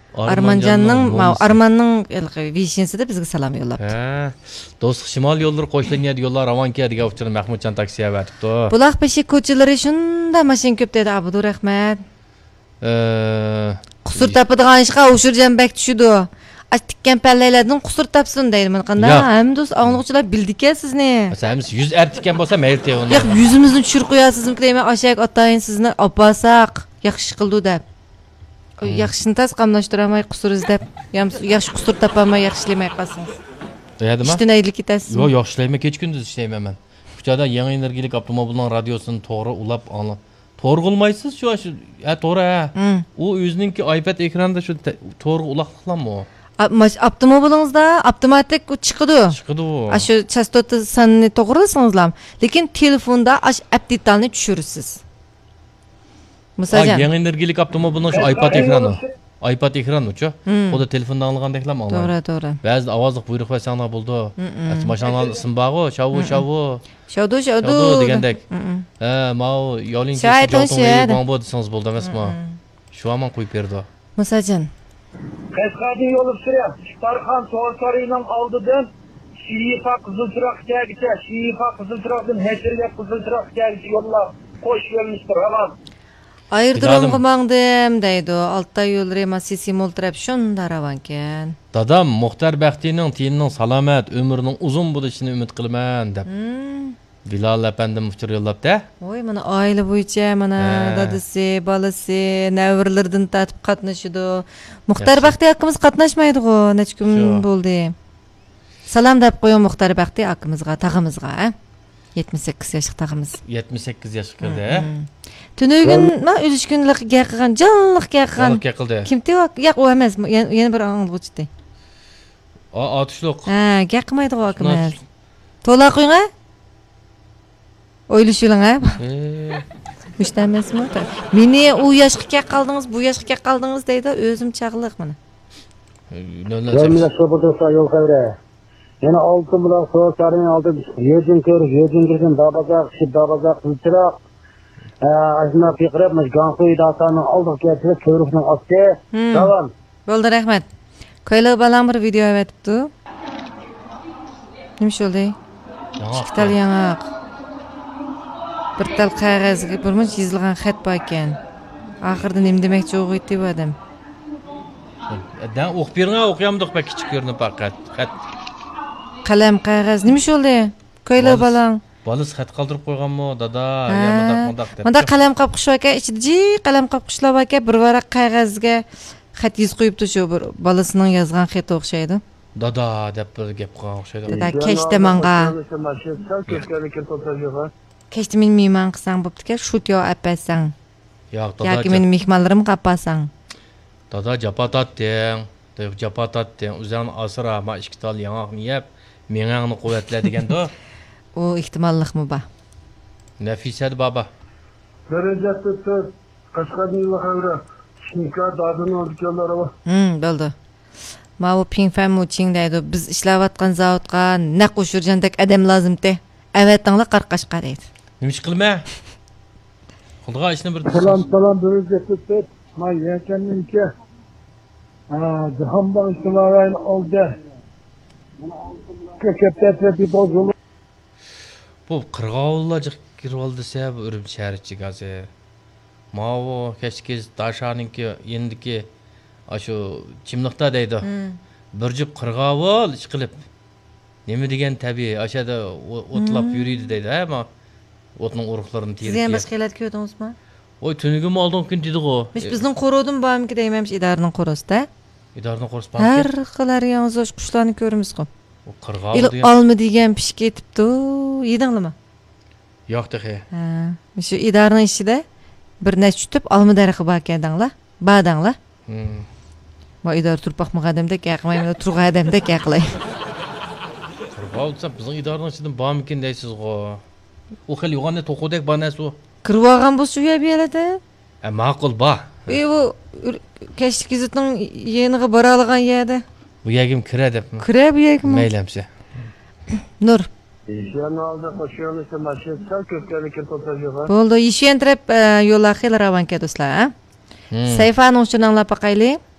Armanның вишенсіде бізге салам yo'lab. Достық Шимал yolları qo'shilgan yo'llar Avanka degan uchun Mahmudjon taksiya beribdi. Buloqbeshi ko'chalari shunda mashina ko'p dedi Abdur Rahmat. Qusur topadigan ishga o'shirjan bak tushidi. Tikkan pallaylardan qusur topsin deydi. Men qanday? Ham do'st anglovchilar bildik-a sizni. Masamiz 100 tikkan bo'lsa mayli teg'oni. Yo'q, yuzimizni tushirib qo'yasizmi deyman, ashak atayin sizni opasaq, yaxshi qildi deb. Yaxshini tas qamlashtiramay qusur izlab, yaxshi qusur topamay yaxshilamay qolsangiz. Deyadimi? İştinaylik etasiz. Yo'q, yaxshilayman, kech kunduz ishlayman men. Kuchada yangi energiyalik avtomobilning radiosini to'g'ri ulab olib. To'g'ri qilmaysiz shu, to'g'ri. U o'zininki iPad ekranida shu to'g'ri ulaqliqlanmi? Avtomobilingizda avtomatik chiqadi. Chiqadi u. Shu chastota sanini to'g'rilasangizlar, lekin telefonda update'larni tushirasiz. Masalan, yangi energiyalik avtomobilning shu iPad ekrani. iPad ekranı-chu. O da telefondan algandaklar mı? To'g'ri. Ba'zida ovozli buyruq versanglar bo'ldi. Mashinaning ismi bor-ku, Shaudu degandek. Mau yo'lingiz bomba desangiz bo'ldi emasmi? Shu hamon qo'yib berdi. Masalan, Qashqarda yo'l suryapti. Tarxon So'rtorining oldidan Shifa Qizilchiroqgacha, Shifa Qizilchiroqdan Hechirga Qizilchiroqgacha yo'llar qo'sh yo'lnishdir, ravon. Ayırdım qımangdım deydi. Altta yol remasisi moltirab şunda ravanken. Dadam Muxtar Baxtiyning tiyinning salomat, ömrüning uzun bo'lishini umid qilaman deb. Bilal apandim uchur yo'llabda. Voy, mana oila bo'yicha mana dadasi, balasi, navrlardan tatib qatnashidi. Muxtar Baxtiy akamiz qatnashmaydi-ku, necha kun bo'ldi. Salam deb qo'ying Muxtar Baxtiy akamizga, tag'imizga, 78 yoshli tag'imiz. 78 yoshga kirdi. Tünügün ölüşkünlük qilgan, canlıq qilgan. Kimdi o? Yo'q, u emas. Yana bir anglovchi. Atışlıq. Qilmaydi o akamiz. To'la qo'ying-a? O'ylashing ha. Müştəməsmi? Meni u yoshga qaldingiz, bu yoshga qaldingiz deydi, o'zim chaqliq mana. Yana so'bida yo'l qavra. Yana oltin bilan so'rtaring oldi. Yerdan ko'rib, yerdan kirgan dabazaq qilchiroq. Aslında fikrep mi? Gansu'yu datanın aldık getirip köyrükünün astı. Tamam. Bo'ldi, rahmat. Ko'ylak balam bir video aytibdi. Nima bo'ldi? Ikkital yanaq. Bir tal qog'ozga birmuncha yozilgan xat bor ekan. Oxirida nima demoqchi o'g'it deb adam. O'qib bering, o'qiyamdiq bak kichik ko'rinib faqat. Xat. Qalam qog'oz nima bo'ldi? Ko'ylak balam. Balis xat qoldirib qo'yganmi, dada? Manda qalam qilib qishib aka, ichida qalam qilib qishlab aka, bir varaq qog'ozga xat yoz qo'yibdi, shu bir balasining yozgan xati o'xshaydi. Dada deb bir gap qilgan o'xshaydi. Dada kechda menga. Kechda men mehmon qilsang bo'pti-ku, shut yo apasang. Yo'q, dada. Yoki meni mehmonlarim qapasang. Dada japatatding, o'zingni asra, ma ikkital yanaqni yeb, meningni quvvatla deganda. O ihtimolliqmi bor? Nafisat baba. Darajasi 4. Qashqarning xavra. Shnika dadini olganlar bor. Bo'ldi. Ma u pingfam uching deydi. Biz ishlayotgan zavodga naq o'shirjandek odam lozimdi. Avatinglar qarqashqa deydi. Nima ish qilma? Xudoga ishni bir Salom, darajasi 4. Ma yakanninki. Jahon bankining oldi. Kökepte bozuldu. Bu qirg'ovullar kirib oldi desa, bu Urib shaharchi gazi. Mavo kechkiz Dashaninki endiki shu chimliqda deydi. Bir jup qirg'ovul ish qilib. Nima degan tabiiy, ashada o'tlab yuriydi deydi, ha? O'tning urug'larini terib. Siz ham boshqalar ko'rdingizmi? Voy, tunigim oldin kun dedi-ku. Bizning qo'rodim bormi deymanmish, idoraning qo'rosida. Idoraning qo'rosi bormi? Har xillar yangizosh qushlarni ko'ramiz-ku. O qirg'ovul degan. Olma degan pishib ketibdi. Yedingmi? Yo'q dexe. Shu idoraning ichida bir necha tutib olma daraxti bor ekandinglar. Badanglar. Va idora turpoq maqadamdek yaqmayman, turg'a adamdek yaqlay. Qirg'ovul desa bizning idoraning ichidan bormikin deysiz-ku. U xil yo'g'onni to'qudek bor narsa u. Kirib olgan bo'lsa uya beradi. Ma'qul bor. Bu kechki kizitning yeniga bora olgan yerda. Bu yagim kira deb. Kira bu yagim. Maylamsa. Nur. Bo'ldi, yishentirib yo'llar xil ravanka do'stlar, ha? Sayfani uchun anglab boqaylik.